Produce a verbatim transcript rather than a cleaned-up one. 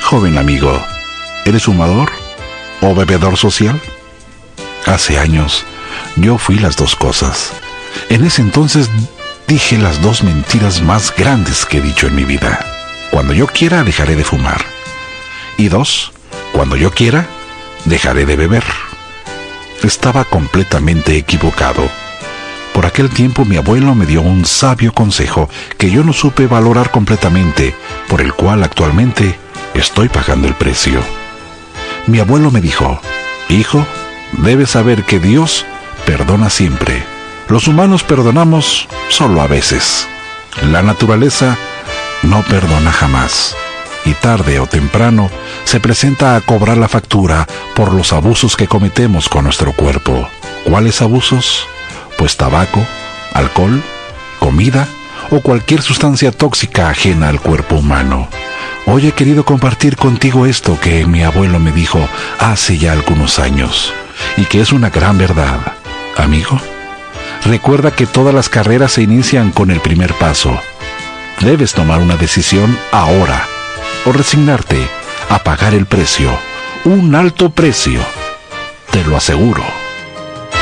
Joven amigo, ¿eres fumador o bebedor social? Hace años yo fui las dos cosas. En ese entonces dije las dos mentiras más grandes que he dicho en mi vida. Cuando yo quiera dejaré de fumar. Y dos, cuando yo quiera dejaré de beber. Estaba completamente equivocado. Por aquel tiempo mi abuelo me dio un sabio consejo que yo no supe valorar completamente, por el cual actualmente estoy pagando el precio. Mi abuelo me dijo: hijo, debes saber que Dios perdona siempre. Los humanos perdonamos solo a veces. La naturaleza no perdona jamás. Y tarde o temprano se presenta a cobrar la factura por los abusos que cometemos con nuestro cuerpo. ¿Cuáles abusos? Pues tabaco, alcohol, comida o cualquier sustancia tóxica ajena al cuerpo humano. Hoy he querido compartir contigo esto que mi abuelo me dijo hace ya algunos años y que es una gran verdad. Amigo, recuerda que todas las carreras se inician con el primer paso. Debes tomar una decisión ahora o resignarte a pagar el precio, un alto precio. Te lo aseguro.